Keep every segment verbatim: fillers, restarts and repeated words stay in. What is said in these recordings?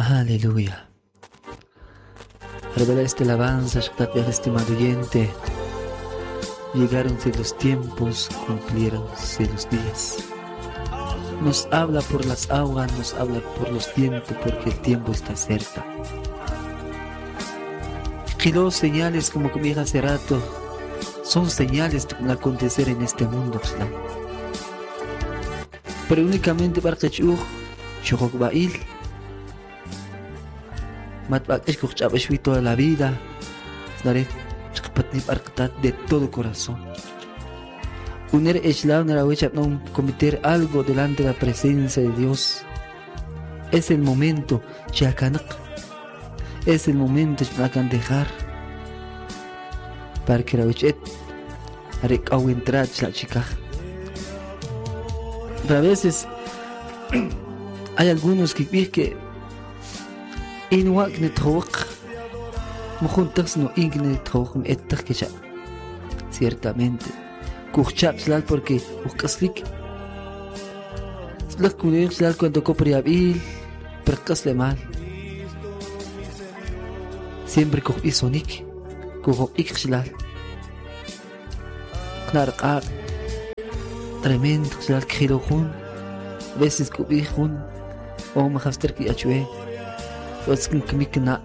Aleluya. Revela esta alabanza, estimado oyente. Llegaronse los tiempos, cumplieronse los días. Nos habla por las aguas, nos habla por los tiempos, porque el tiempo está cerca. Y dos señales, como dije hace rato, son señales de acontecer en este mundo. Pero únicamente para que yo, yo bail, matbak es que toda la vida, daré de todo corazón. Unir Islam no cometer algo delante de la presencia de Dios. Es el momento, es el momento que dejar para que la wichet haré entrar la chica. Pero a veces hay algunos que dicen que en wak ne tawak mujuntas no igne tawak me etak que ya ciertamente kuchap slal porque ukaslik slal kunir slal cuando copri abil percasle mal siempre kuch isonik kuch ik slal knarqa tremendo slal khilojun veces kubijun o mahafster ki achwe los kimikna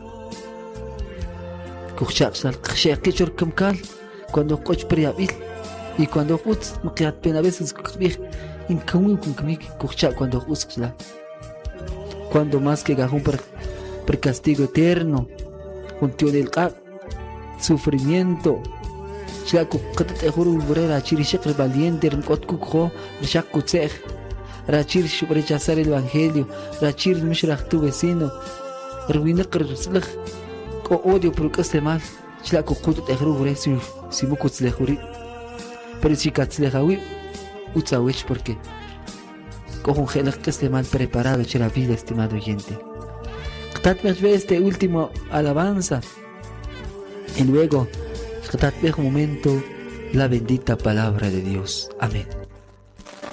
kuchap slal khshaq kichur kamkal cuando coch priabil y cuando uts mqiat pena veces kubij in kamun kun kimik kuchap cuando usla cuando más que gajun per per castigo eterno junto del qab sufrimiento shaku qatat ehuru burera chiri shaqr valiente rimqot kukho shaqku tseh rachir rechazar el evangelio rachir mishraq tu vecino ruinaqr slakh ko odio por qasle mal shaku qut ehuru buresi si muku tslehuri pero si katslehawi utsawech porque con un gel que esté mal preparado para la vida, estimado oyente. Este último alabanza y luego un momento la bendita palabra de Dios. Amén.